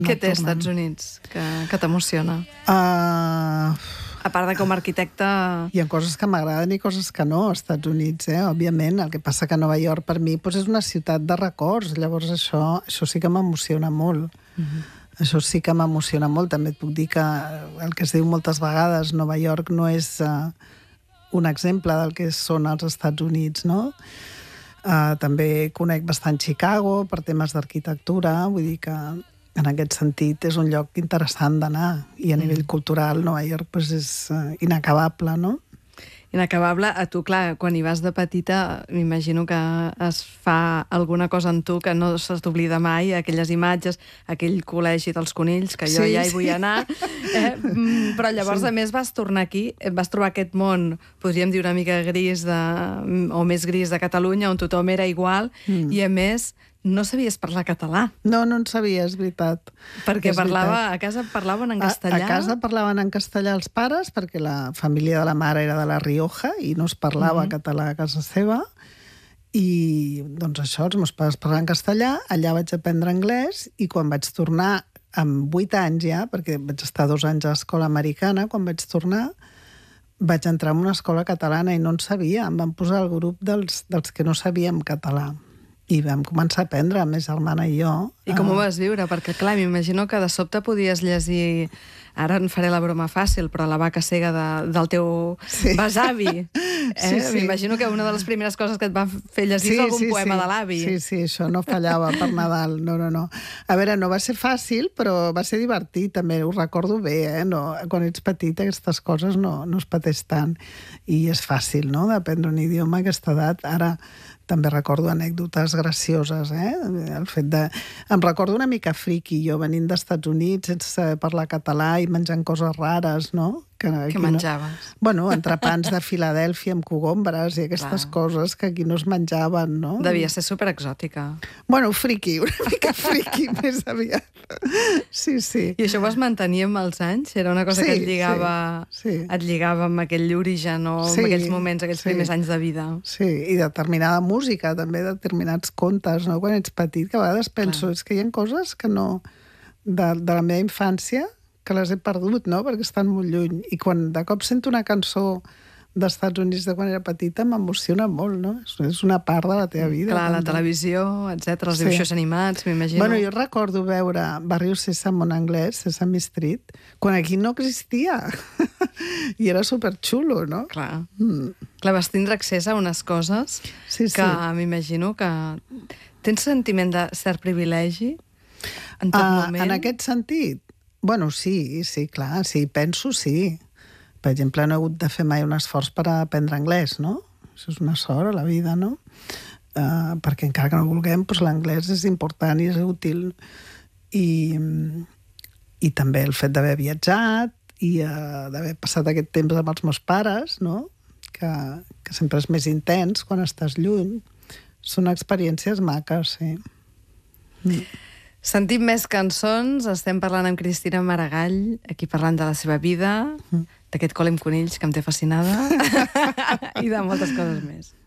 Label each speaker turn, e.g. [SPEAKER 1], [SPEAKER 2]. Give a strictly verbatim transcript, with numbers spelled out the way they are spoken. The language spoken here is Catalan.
[SPEAKER 1] Què té als Estats Units que, que t'emociona?
[SPEAKER 2] Uh...
[SPEAKER 1] A part de com a arquitecte...
[SPEAKER 2] Hi ha coses que m'agraden i coses que no, als Estats Units, eh? Òbviament. El que passa que Nova York, per mi, doncs és una ciutat de records. Llavors, això, això sí que m'emociona molt. Mm-hmm. Això sí que m'emociona molt. També et puc dir que el que es diu moltes vegades, Nova York no és uh, un exemple del que són els Estats Units, no? Uh, també conec bastant Chicago per temes d'arquitectura, vull dir que en aquest sentit és un lloc interessant d'anar, i a nivell cultural Nova York pues, és uh, inacabable, no?
[SPEAKER 1] Inacabable. A tu, clar, quan hi vas de petita, m'imagino que es fa alguna cosa en tu que no se t'oblida mai, aquelles imatges, aquell col·legi dels conills, que jo
[SPEAKER 2] sí,
[SPEAKER 1] ja hi
[SPEAKER 2] sí.
[SPEAKER 1] vull anar. Eh? Però llavors, sí. a més, vas tornar aquí, vas trobar aquest món, podríem dir una mica gris, de, o més gris de Catalunya, on tothom era igual, mm. i a més... no sabies parlar català.
[SPEAKER 2] No, no en sabia, és veritat.
[SPEAKER 1] Perquè
[SPEAKER 2] és
[SPEAKER 1] parlava,
[SPEAKER 2] veritat.
[SPEAKER 1] a casa parlaven en castellà?
[SPEAKER 2] A, a casa parlaven en castellà els pares, perquè la família de la mare era de la Rioja i no es parlava mm-hmm. català a casa seva. I doncs això, els meus pares parlaven castellà, allà vaig aprendre anglès i quan vaig tornar amb vuit anys ja, perquè vaig estar dos anys a l'escola americana, quan vaig tornar vaig entrar en una escola catalana i no en sabia. Em van posar al grup dels, dels que no sabíem català. I vam començar a aprendre, més germana i jo.
[SPEAKER 1] I com ho vas viure? Perquè, clar, m'imagino que de sobte podies llegir... Ara en faré la broma fàcil, però la vaca cega de, del teu sí. besavi. Eh?
[SPEAKER 2] Sí, sí.
[SPEAKER 1] M'imagino que una de les primeres coses que et va fer llegir
[SPEAKER 2] sí,
[SPEAKER 1] és algun
[SPEAKER 2] sí,
[SPEAKER 1] poema
[SPEAKER 2] sí.
[SPEAKER 1] de l'avi.
[SPEAKER 2] Sí, sí, això no fallava per Nadal. No, no, no. A veure, no va ser fàcil, però va ser divertit, també. Ho recordo bé, eh? No, quan ets petit, aquestes coses no, no es pateix tant. I és fàcil, no?, d'aprendre un idioma a aquesta edat. Ara també recordo anècdotes gracioses, eh? El fet de... Em recordo una mica friqui, jo venint d'Estats Units sense parlar català i menjant coses rares, no? Que,
[SPEAKER 1] Què menjaves?
[SPEAKER 2] No... Bueno, entrepans de Filadèlfia amb cogombres i aquestes Clar. Coses que aquí no es menjaven, no?
[SPEAKER 1] Devia ser superexòtica.
[SPEAKER 2] Bueno, friqui, una mica friqui, més aviat. Sí, sí.
[SPEAKER 1] I això ho vas mantenir amb els anys? Era una cosa
[SPEAKER 2] sí,
[SPEAKER 1] que et lligava,
[SPEAKER 2] sí, sí.
[SPEAKER 1] et lligava amb aquell origen o
[SPEAKER 2] sí,
[SPEAKER 1] amb aquells moments, aquells
[SPEAKER 2] sí.
[SPEAKER 1] primers anys de vida?
[SPEAKER 2] Sí, i determinada música, també determinats contes, no? Quan ets petit, que a vegades penso, Clar. És que hi ha coses que no... De, de la meva infància que les he perdut, no?, perquè estan molt lluny. I quan de cop sento una cançó d'Estats Units de quan era petita, m'emociona molt, no? És una part de la teva vida.
[SPEAKER 1] Clar,
[SPEAKER 2] també.
[SPEAKER 1] La televisió, etcètera, els
[SPEAKER 2] sí.
[SPEAKER 1] dibuixos animats, m'imagino.
[SPEAKER 2] Bueno, jo recordo veure Barrio Sésamo en anglès, Sesame Street, quan aquí no existia. I era superxulo, no?
[SPEAKER 1] Clar.
[SPEAKER 2] Mm.
[SPEAKER 1] Clar, vas tindre accés a unes coses
[SPEAKER 2] sí, sí.
[SPEAKER 1] que m'imagino que... Tens sentiment de cert privilegi en tot
[SPEAKER 2] uh,
[SPEAKER 1] moment?
[SPEAKER 2] En aquest sentit? Bueno, sí, sí, clar, sí, penso sí. Per exemple, no he hagut de fer mai un esforç per aprendre anglès, no? Això és una sort a la vida, no? Uh, perquè encara que no vulguem, doncs l'anglès és important i és útil. I, i també el fet d'haver viatjat i uh, d'haver passat aquest temps amb els meus pares, no? Que, que sempre és més intens quan estàs lluny. Són experiències maques, sí. Mm.
[SPEAKER 1] Sentim més cançons, estem parlant amb Cristina Maragall, aquí parlant de la seva vida, mm. d'aquest col amb conills que em té fascinada i de moltes coses més.